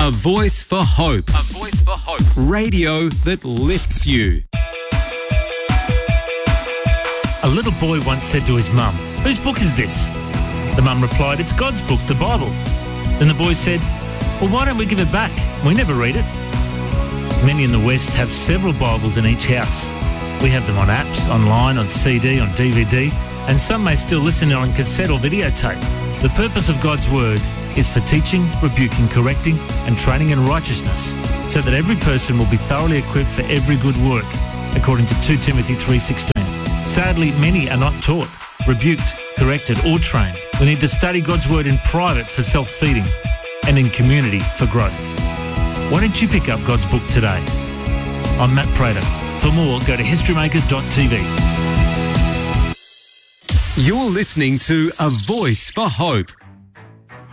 A voice for hope. A voice for hope. Radio that lifts you. A little boy once said to his mum, "Whose book is this?" The mum replied, "It's God's book, the Bible." Then the boy said, "Well, why don't we give it back? We never read it." Many in the West have several Bibles in each house. We have them on apps, online, on CD, on DVD, and some may still listen on cassette or videotape. The purpose of God's Word is for teaching, rebuking, correcting, and training in righteousness, so that every person will be thoroughly equipped for every good work, according to 2 Timothy 3:16. Sadly, many are not taught, rebuked, corrected, or trained. We need to study God's Word in private for self-feeding and in community for growth. Why don't you pick up God's book today? I'm Matt Prater. For more, go to historymakers.tv. You're listening to A Voice for Hope